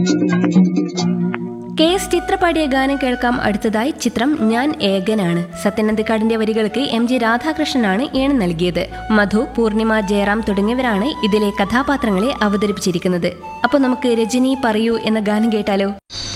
KS ചിത്ര പാടിയ ഗാനം കേൾക്കാം. അടുത്തതായി ചിത്രം ഞാൻ ഏകനാണ്. സത്യനന്ദിക്കാടിന്റെ വരികൾക്ക് MG രാധാകൃഷ്ണനാണ് ഈണം നൽകിയത്. മധു, പൂർണിമ, ജയറാം തുടങ്ങിയവരാണ് ഇതിലെ കഥാപാത്രങ്ങളെ അവതരിപ്പിച്ചിരിക്കുന്നത്. അപ്പോൾ നമുക്ക് രജനി പറയൂ എന്ന ഗാനം കേട്ടാലോ?